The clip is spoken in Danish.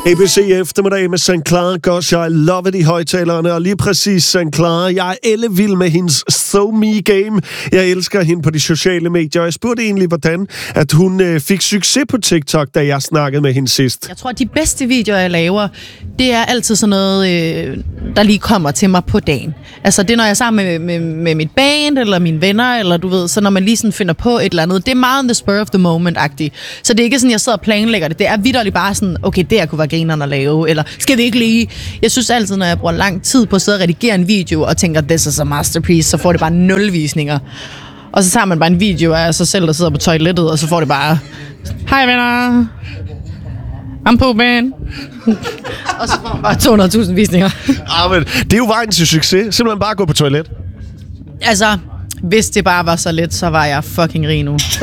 ABC eftermiddag med St. Clara. Gosh, jeg love it i højtalerne. Og lige præcis St. Clara. Jeg er ellevild med hendes So Me Game. Jeg elsker hende på de sociale medier. Og jeg spurgte egentlig, hvordan at hun fik succes på TikTok, da jeg snakkede med hende sidst. Jeg tror, at de bedste videoer, jeg laver, det er altid sådan noget, der lige kommer til mig på dagen. Altså, det er, når jeg er sammen med mit band, eller mine venner, eller du ved, så når man lige sådan finder på et eller andet. Det er meget on the spur of the moment-agtigt. Så det er ikke sådan, jeg sidder og planlægger det. Det er vitterligt bare sådan, okay, det her kunne være grineren at lave, eller skal vi ikke lige... Jeg synes altid, når jeg bruger lang tid på at sidde og redigere en video, og tænker, this is a masterpiece, så får det bare 0 visninger. Og så tager man bare en video af sig selv, der sidder på toilettet, og så får det bare... Hej venner! I'm pooping! Og så får man bare 200.000 visninger. Men det er jo vejen til succes. Simpelthen bare gå på toilet. Altså, hvis det bare var så let, så var jeg fucking rig nu.